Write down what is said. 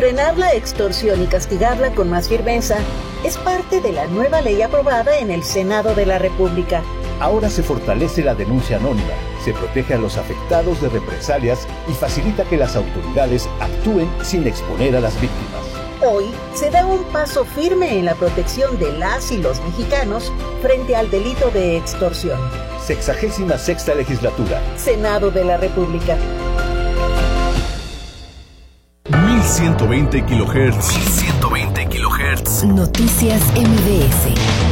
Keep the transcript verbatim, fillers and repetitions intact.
Frenar la extorsión y castigarla con más firmeza es parte de la nueva ley aprobada en el Senado de la República. Ahora se fortalece la denuncia anónima, se protege a los afectados de represalias y facilita que las autoridades actúen sin exponer a las víctimas. Hoy se da un paso firme en la protección de las y los mexicanos frente al delito de extorsión. Sexagésima sexta legislatura. Senado de la República. mil ciento veinte kilohertz. mil ciento veinte kilohertz. Noticias M B S.